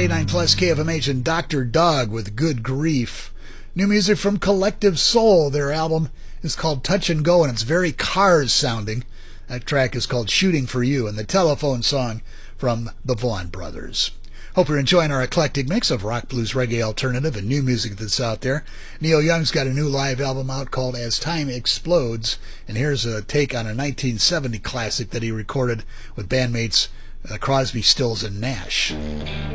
99 plus KFMH and Dr. Dog with Good Grief. New music from Collective Soul. Their album is called Touch and Go, and it's very Cars sounding. That track is called Shooting for You, and the Telephone song from the Vaughan Brothers. Hope you're enjoying our eclectic mix of rock, blues, reggae, alternative, and new music that's out there. Neil Young's got a new live album out called As Time Explodes, and here's a take on a 1970 classic that he recorded with bandmates Crosby, Stills, and Nash.